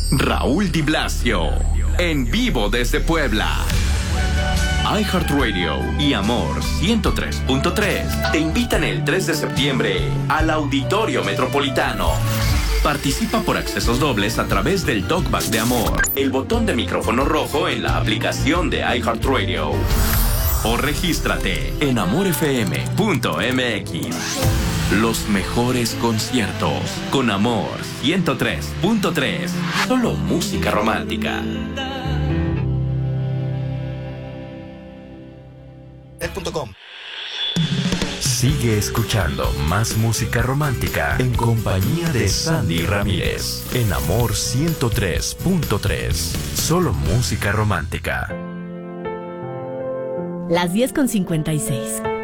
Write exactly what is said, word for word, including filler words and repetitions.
Raúl Di Blasio, en vivo desde Puebla. iHeartRadio y Amor ciento tres punto tres te invitan el tres de septiembre al Auditorio Metropolitano. Participa por accesos dobles a través del Talkback de Amor, el botón de micrófono rojo en la aplicación de iHeartRadio. O regístrate en amor f m punto m x. Los mejores conciertos con Amor ciento tres punto tres. Solo música romántica. punto com. Sigue escuchando más música romántica en compañía de Sandy Ramírez en Amor ciento tres punto tres. Solo música romántica. Las diez con cincuenta y seis.